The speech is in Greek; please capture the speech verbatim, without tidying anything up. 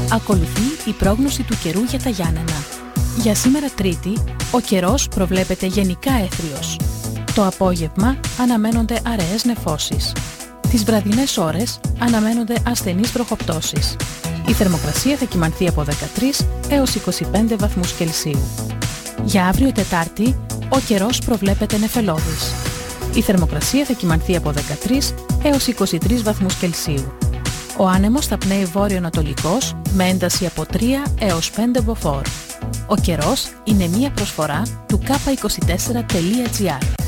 Ακολουθεί η πρόγνωση του καιρού για τα Γιάννενα. Για σήμερα Τρίτη, ο καιρός προβλέπεται γενικά έθριος. Το απόγευμα αναμένονται αραιές νεφώσεις. Τις βραδινές ώρες αναμένονται ασθενείς βροχοπτώσεις. Η θερμοκρασία θα κυμανθεί από δεκατρείς έως είκοσι πέντε βαθμούς Κελσίου. Για αύριο Τετάρτη, ο καιρός προβλέπεται νεφελώδης. Η θερμοκρασία θα κυμανθεί από δεκατρείς έως είκοσι τρεις βαθμούς Κελσίου. Ο άνεμος θα πνέει βόρειο-ανατολικός με ένταση από τρία έως πέντε μποφόρ. Ο καιρός είναι μία προσφορά του κάπα είκοσι τέσσερα τελεία τζι άρ.